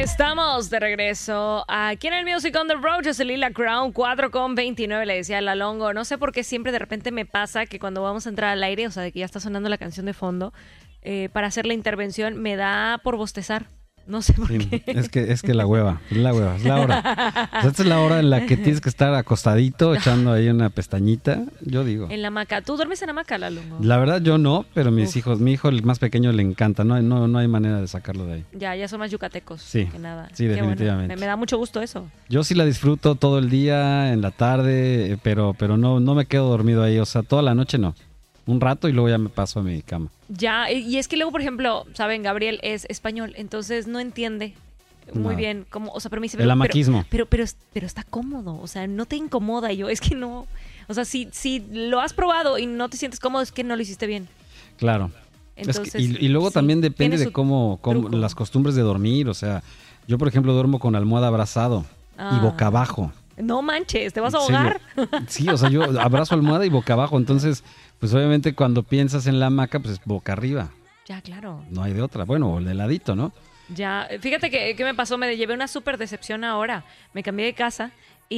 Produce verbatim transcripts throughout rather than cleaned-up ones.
Estamos de regreso aquí en el Music on the Road. Yo soy Lila Crown, cuatro con veintinueve, le decía a la Longo. No sé por qué siempre de repente me pasa que cuando vamos a entrar al aire, o sea, de que ya está sonando la canción de fondo, eh, para hacer la intervención me da por bostezar. No sé por sí, qué. Es que, es que la hueva, es la hueva, es la hora. O sea, esta es la hora en la que tienes que estar acostadito, echando ahí una pestañita, yo digo. En la hamaca. ¿Tú duermes en hamaca, la Longo? La verdad yo no, pero mis Uf. hijos, mi hijo el más pequeño le encanta, no, hay- no, no hay manera de sacarlo de ahí. Ya, ya son más yucatecos Sí, que nada. sí, Qué definitivamente. bueno. Me, me da mucho gusto eso. Yo sí la disfruto todo el día, en la tarde, eh, pero, pero no, no me quedo dormido ahí, o sea, toda la noche no. Un rato y luego ya me paso a mi cama. Ya, y es que luego, por ejemplo, saben, Gabriel es español, entonces no entiende muy No. bien cómo, o sea, pero me dice, El pero, amaquismo. Pero, pero, pero, pero está cómodo, o sea, no te incomoda. Y yo, es que no, o sea, si, si lo has probado y no te sientes cómodo, es que no lo hiciste bien. Claro. Entonces, Es que- y, y luego sí, también depende tiene de su cómo, cómo truco. las costumbres de dormir, o sea, yo por ejemplo duermo con almohada abrazado Ah. y boca abajo. No manches, ¿te vas a ¿En serio? ahogar? Sí, o sea, yo abrazo almohada y boca abajo, entonces, pues obviamente cuando piensas en la hamaca, pues es boca arriba, Ya, claro. no hay de otra, bueno, o de ladito, ¿no? Ya, fíjate que, ¿qué me pasó? Me llevé una súper decepción ahora. Me cambié de casa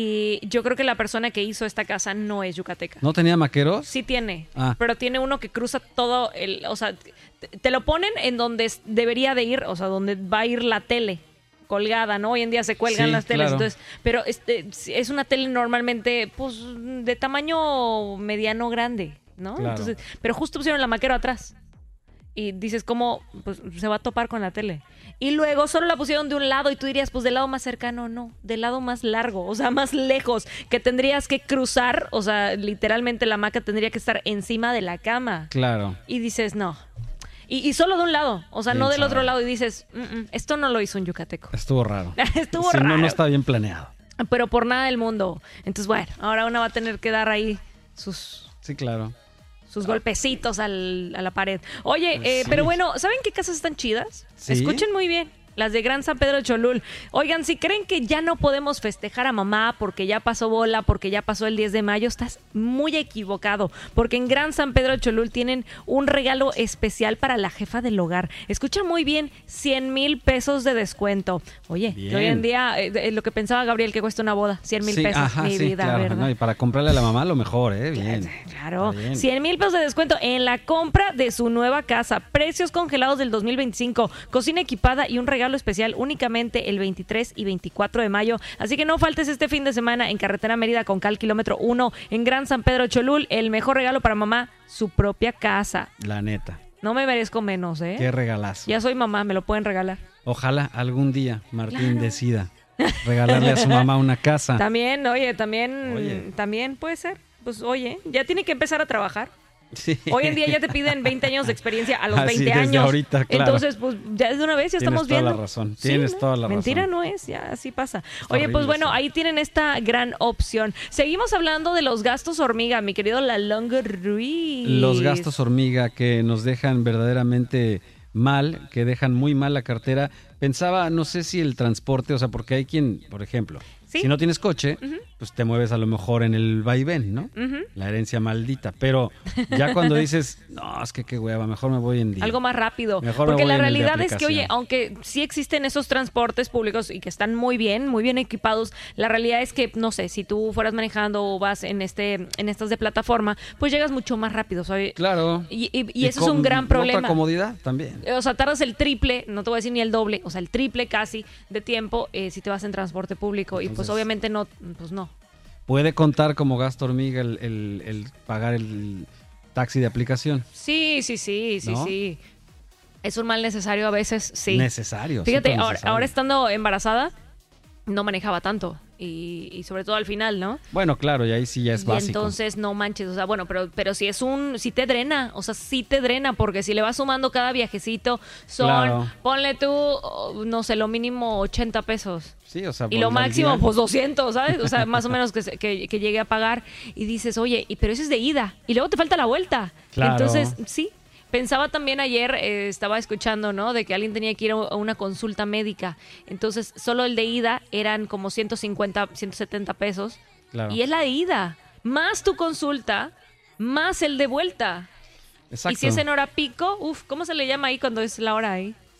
y yo creo que la persona que hizo esta casa no es yucateca. ¿No tenía maqueros? Sí tiene, Ah. pero tiene uno que cruza todo el, o sea, te, te lo ponen en donde es- debería de ir, o sea, donde va a ir la tele colgada, ¿no? Hoy en día se cuelgan Sí, las teles, claro. entonces, pero este es una tele normalmente, pues, de tamaño mediano grande, ¿no? Claro. Entonces, pero justo pusieron la maquero atrás. Y dices, ¿cómo? Pues se va a topar con la tele. Y luego solo la pusieron de un lado y tú dirías, pues del lado más cercano, no, del lado más largo, o sea, más lejos, que tendrías que cruzar, o sea, literalmente la hamaca tendría que estar encima de la cama. Claro. Y dices, no. Y, y solo de un lado, o sea, ¿Quién no del sabe? otro lado. Y dices, "Mm, mm, esto no lo hizo un yucateco. Estuvo raro. Estuvo Sí, no, raro. no está bien planeado. Pero por nada del mundo. Entonces, bueno, ahora una va a tener que dar ahí sus... Sí, claro. sus golpecitos al- a la pared. Oye, eh, Sí. pero bueno, ¿saben qué casas están chidas? Sí. Escuchen muy bien. Las de Gran San Pedro de Cholul. Oigan, si creen que ya no podemos festejar a mamá porque ya pasó bola, porque ya pasó el diez de mayo, estás muy equivocado. Porque en Gran San Pedro de Cholul tienen un regalo especial para la jefa del hogar. Escucha muy bien, cien mil pesos de descuento. Oye, que Bien. hoy en día, eh, eh, lo que pensaba Gabriel que cuesta una boda, cien mil Sí, pesos, ajá, mi sí, vida, claro, ¿verdad? ¿no? Y para comprarle a la mamá lo mejor, ¿eh? Bien. Claro, Está bien. cien mil pesos de descuento en la compra de su nueva casa. Precios congelados del dos mil veinticinco. Cocina equipada y un regalo especial únicamente el veintitrés y veinticuatro de mayo. Así que no faltes este fin de semana en Carretera Mérida con Cal kilómetro uno en Gran San Pedro Cholul. El mejor regalo para mamá, su propia casa. La neta. No me merezco menos, ¿eh? Qué regalazo. Ya soy mamá, me lo pueden regalar. Ojalá algún día Martín Claro. decida regalarle a su mamá una casa. También, oye, también, Oye. también puede ser. Pues oye, ya tiene que empezar a trabajar. Sí. Hoy en día ya te piden veinte años de experiencia a los Ah, sí, veinte desde años. ahorita, claro. Entonces, pues ya de una vez ya Tienes estamos toda viendo. la razón, tienes toda la Mentira razón. no es, ya así pasa. Está Oye, pues horrible bueno, eso. ahí tienen esta gran opción. Seguimos hablando de los gastos hormiga, mi querido Lalongo Ruiz. Los gastos hormiga que nos dejan verdaderamente mal, que dejan muy mal la cartera. Pensaba, no sé si el transporte, o sea, porque hay quien, por ejemplo, Sí. si no tienes coche, pues te mueves a lo mejor en el vaivén, ¿no? Ujú. La herencia maldita. Pero ya cuando dices, no, es que qué hueva, mejor me voy en día. Algo más rápido. Mejor me Porque voy la en el de realidad es que, oye, aplicación. aunque sí existen esos transportes públicos y que están muy bien, muy bien equipados, la realidad es que, no sé, si tú fueras manejando o vas en este en estas de plataforma, pues llegas mucho más rápido, ¿sabes? Claro. Y, y- y eso es con un gran problema. Otra comodidad también. O sea, tardas el triple, no te voy a decir ni el doble, o sea, el triple casi de tiempo eh, si te vas en transporte público. y pues Entonces- obviamente no, pues no. Puede contar como gasto hormiga el, el- el pagar el taxi de aplicación. Sí, sí, sí, sí, ¿No? sí. Es un mal necesario a veces, sí. Necesario. Fíjate, súper ahora, necesario. ahora estando embarazada, no manejaba tanto. Y, y sobre todo al final, ¿no? Bueno, claro, y ahí sí ya es y básico. entonces no manches, o sea, bueno, pero, pero si es un, si te drena, o sea, sí te drena, porque si le vas sumando cada viajecito, son, Claro. ponle tú, oh, no sé, lo mínimo ochenta pesos. Sí, o sea, Y por lo al máximo, día. pues doscientos, ¿sabes? O sea, más o menos que, se- que, que llegue a pagar. Y dices, oye, y, pero eso es de ida. Y luego te falta la vuelta. Claro. Entonces, sí. Pensaba también ayer, eh, estaba escuchando, ¿no? De que alguien tenía que ir a a una consulta médica. Entonces, solo el de ida eran como ciento cincuenta, ciento setenta pesos. Claro. Y es la de ida. Más tu consulta, más el de vuelta. Exacto. Y si es en hora pico, uff, ¿cómo se le llama ahí cuando es la hora ahí?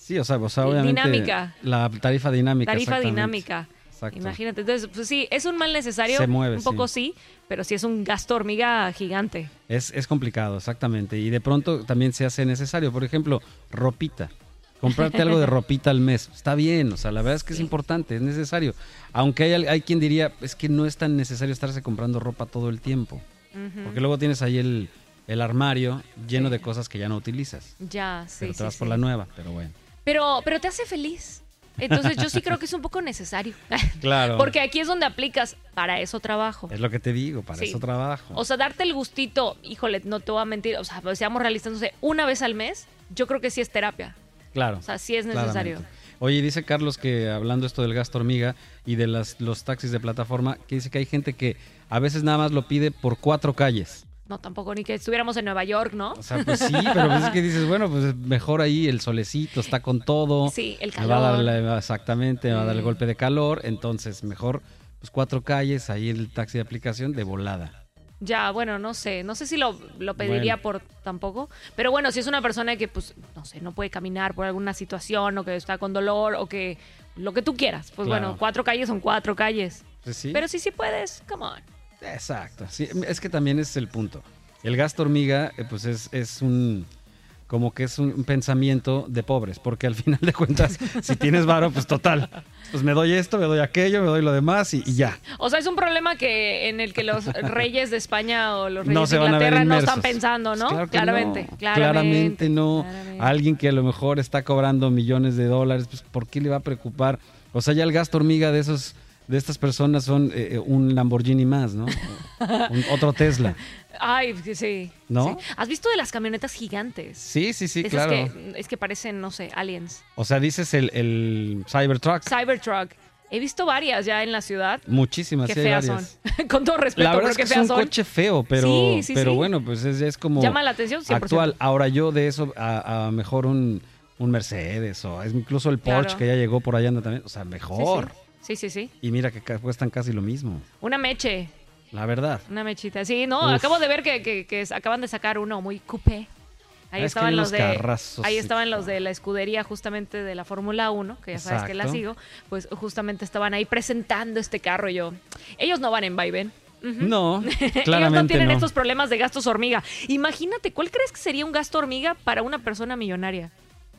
Sí, o sea, o sea obviamente dinámica. La tarifa dinámica. Tarifa dinámica. Exacto. Imagínate. Entonces, pues sí, es un mal necesario. Se mueve, un poco sí. sí, pero sí es un gasto hormiga gigante. Es, es complicado, exactamente. Y de pronto también se hace necesario. Por ejemplo, ropita. Comprarte algo de ropita al mes. Está bien, o sea, la verdad es que sí. es importante, es necesario. Aunque hay, hay quien diría, es que no es tan necesario estarse comprando ropa todo el tiempo. Uh-huh. Porque luego tienes ahí el, el armario lleno sí. de cosas que ya no utilizas. Ya, sí. Pero te sí, vas sí. por la nueva, pero bueno. Pero, pero te hace feliz. Entonces yo sí creo que es un poco necesario. Claro. Porque aquí es donde aplicas, para eso trabajo. Es lo que te digo, para sí. eso trabajo. O sea, darte el gustito, híjole, no te voy a mentir, o sea, pues, seamos realistas, no sé, una vez al mes, yo creo que sí es terapia. Claro. O sea, sí es necesario. Claramente. Oye, dice Carlos que hablando esto del gasto hormiga y de las, los taxis de plataforma, que dice que hay gente que a veces nada más lo pide por cuatro calles. No, tampoco, ni que estuviéramos en Nueva York, ¿no? O sea, pues sí, pero pues es que dices, bueno, pues mejor ahí el solecito está con todo. Sí, el calor. Me va a dar la, exactamente, me va a dar el golpe de calor, entonces mejor pues cuatro calles, ahí el taxi de aplicación de volada. Ya, bueno, no sé, no sé si lo, lo pediría bueno. por tampoco, pero bueno, si es una persona que pues, no sé, no puede caminar por alguna situación o que está con dolor o que lo que tú quieras, pues claro. bueno, cuatro calles son cuatro calles. Pues sí. Pero si sí puedes, come on. Exacto, sí, es que también es el punto. El gasto hormiga, eh, pues es, es un, como que es un pensamiento de pobres, porque al final de cuentas, si tienes varo, pues total, pues me doy esto, me doy aquello, me doy lo demás y, y ya. O sea, es un problema que en el que los reyes de España o los reyes no de Inglaterra no están pensando, ¿no? Pues claro claramente, no. claramente, claramente no. Claramente. Alguien que a lo mejor está cobrando millones de dólares, pues ¿por qué le va a preocupar? O sea, ya el gasto hormiga de esos de estas personas son eh, un Lamborghini más, ¿no? un, otro Tesla. Ay, sí. ¿No? Sí. ¿Has visto de las camionetas gigantes? Sí, sí, sí, Esas claro. Que, es que parecen, no sé, aliens. O sea, dices el, el Cybertruck. Cybertruck. He visto varias ya en la ciudad. Muchísimas, qué sí, feas hay varias. son. Con todo respeto, la verdad pero es qué que es un feas son. coche feo, pero, sí, sí, pero sí. bueno, pues es, es como llama la atención cien por ciento. actual. Ahora yo de eso a, a mejor un, un Mercedes o incluso el Porsche claro. que ya llegó por allá anda también. O sea, mejor. Sí, sí. Sí, sí, sí. Y mira que cuestan casi lo mismo. Una meche. La verdad. Una mechita. Sí, no, Uf. acabo de ver que, que, que acaban de sacar uno muy coupé. Ahí es estaban los de carrazos, ahí sí, estaban claro. los de la escudería justamente de la Fórmula uno, que ya Exacto. sabes que la sigo, pues justamente estaban ahí presentando este carro y yo. Ellos no van en vaivén. Uh-huh. No, claramente ellos no tienen no. estos problemas de gastos hormiga. Imagínate, ¿cuál crees que sería un gasto hormiga para una persona millonaria?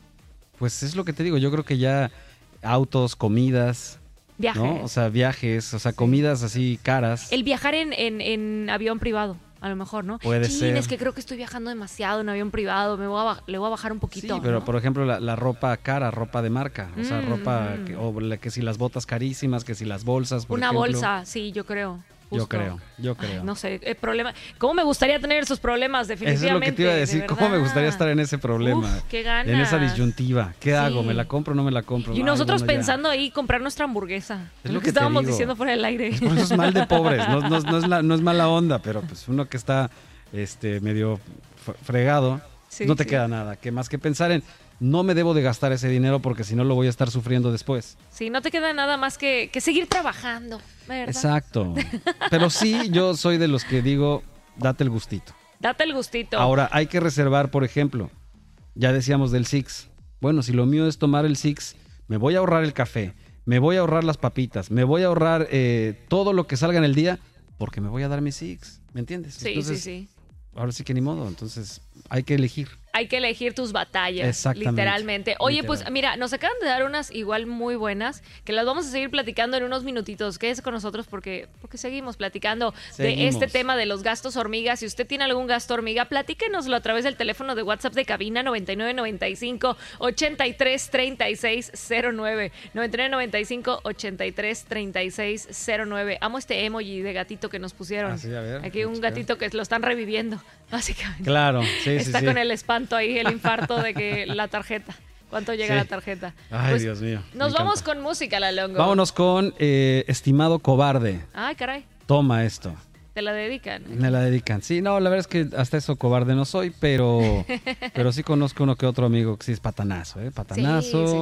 Pues es lo que te digo, yo creo que ya autos, comidas, viajes, ¿no? O sea, viajes, o sea, comidas así caras. El viajar en, en, en avión privado. A lo mejor, ¿no? Puede Chin, ser. Es que creo que estoy viajando demasiado en avión privado, me voy a, le voy a bajar un poquito. Sí, pero ¿no? por ejemplo la, la ropa cara, ropa de marca, o sea, Mm. ropa, que, o la, que si las botas carísimas, que si las bolsas, por Una ejemplo. bolsa, sí, yo creo. Yo justo. creo, yo creo. Ay, no sé, el problema. ¿Cómo me gustaría tener esos problemas, definitivamente? Eso es lo que te iba a decir, cómo me gustaría estar en ese problema. Uf, qué ganas. En esa disyuntiva. ¿Qué Sí. hago? ¿Me la compro o no me la compro? Y Ay, nosotros bueno, ya. pensando ahí comprar nuestra hamburguesa. Es lo que te estábamos digo. diciendo fuera del aire. Es por eso es mal de pobres, no, no, no es la, no es mala onda, pero pues uno que está este medio f- fregado, Sí, no te sí. queda nada, que más que pensar en no me debo de gastar ese dinero porque si no lo voy a estar sufriendo después. Sí, no te queda nada más que, que seguir trabajando, ¿verdad? Exacto. Pero sí, yo soy de los que digo, date el gustito. Date el gustito. Ahora, hay que reservar, por ejemplo, ya decíamos del Six. Bueno, si lo mío es tomar el Six, me voy a ahorrar el café, me voy a ahorrar las papitas, me voy a ahorrar eh, todo lo que salga en el día porque me voy a dar mi Six. ¿Me entiendes? Sí, Entonces, sí, sí. ahora sí que ni modo. Entonces, hay que elegir. Hay que elegir tus batallas, Exactamente. literalmente. Oye, Literal. pues mira, nos acaban de dar unas igual muy buenas, que las vamos a seguir platicando en unos minutitos. Quédese con nosotros porque, porque seguimos platicando Seguimos. de este tema de los gastos hormigas. Si usted tiene algún gasto hormiga, platíquenoslo a través del teléfono de WhatsApp de cabina noventa y nueve noventa y cinco ochenta y tres treinta y seis cero nueve. noventa y nueve noventa y cinco ochenta y tres treinta y seis cero nueve. Amo este emoji de gatito que nos pusieron. Ah, sí, a ver, Aquí un checar. gatito que lo están reviviendo, básicamente. Claro, sí, sí, Está sí. con el espanto ahí, el infarto de que la tarjeta. ¿Cuánto llega Sí. la tarjeta? Ay, Pues, Dios mío. Nos me vamos encanta. con música, la Longo. Vámonos con eh, Estimado Cobarde. Ay, caray. Toma esto. Te la dedican. Me la dedican. Sí, no, la verdad es que hasta eso cobarde no soy, pero, pero sí conozco uno que otro amigo que sí es patanazo, ¿eh? Patanazo. Sí, sí, sí.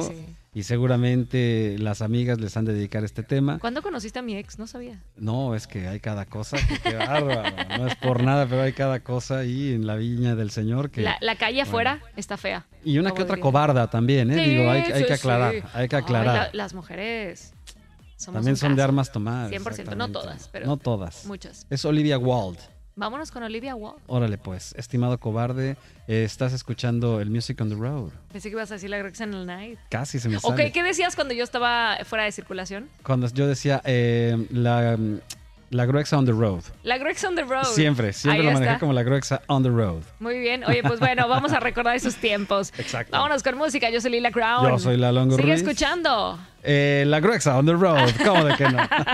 y seguramente las amigas les han de dedicar este tema. ¿Cuándo conociste a mi ex? No sabía. No, es que hay cada cosa, que qué bárbaro. No es por nada, pero hay cada cosa ahí en la viña del Señor que... La, la calle bueno. afuera está fea. Y una que otra diría. cobarda también, ¿eh? Sí, Digo, hay, hay sí, que aclarar, sí. hay que Ay, aclarar. la- las mujeres somos También un son de caso. armas tomar. cien por ciento, no exactamente. todas, pero No todas. muchas. Es Olivia Wilde. Vámonos con Olivia Wilde. Órale pues, estimado cobarde, eh, estás escuchando el Music on the Road. Pensé que ibas a decir la Grexa en el Night. Casi se me Ok, sale. ¿qué decías cuando yo estaba fuera de circulación? Cuando yo decía eh, la, la Gruexa on the Road. La Grexa on the Road. Siempre, siempre Ahí lo manejé está. como la Gruexa on the Road. Muy bien. Oye, pues bueno, vamos a recordar esos tiempos. Exacto. Vámonos con música. Yo soy Lila Crown. Yo soy la Longo Sigue Ruiz. escuchando. Eh, la Gruexa on the Road, ¿cómo de que no?